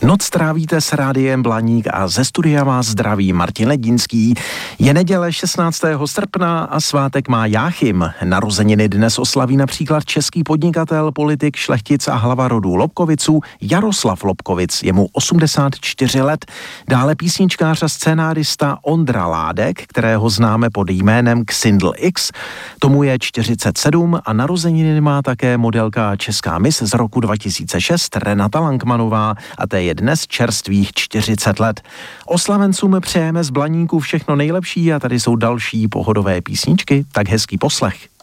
Noc trávíte s Rádiem Blaník a ze studia vás zdraví Martin Ledínský. Je neděle 16. srpna a svátek má Jáchym. Narozeniny dnes oslaví například český podnikatel, politik, šlechtic a hlava rodu Lobkoviců Jaroslav Lobkovic, je mu 84 let. Dále písničkář a scénárista Ondra Ládek, kterého známe pod jménem Xindl X. Tomu je 47 a narozeniny má také modelka a česká miss z roku 2006 Renata Lankmanová a té je dnes čerstvých 40 let. Oslavencům přejeme z Blaníku všechno nejlepší a tady jsou další pohodové písničky, tak hezký poslech.